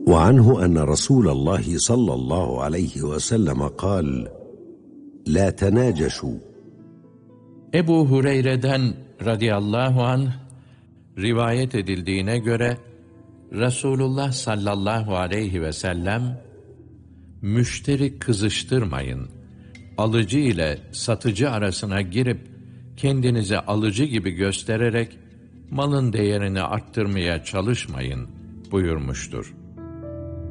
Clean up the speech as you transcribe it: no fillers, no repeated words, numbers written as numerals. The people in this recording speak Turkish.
وعنه أن رسول الله صلى الله عليه وسلم قال: لا تناجشوا. Ebu Hureyre'den radıyallahu anh rivayet edildiğine göre Resulullah sallallahu aleyhi ve sellem, müşteri kızıştırmayın, alıcı ile satıcı arasına girip kendinize alıcı gibi göstererek malın değerini arttırmaya çalışmayın buyurmuştur.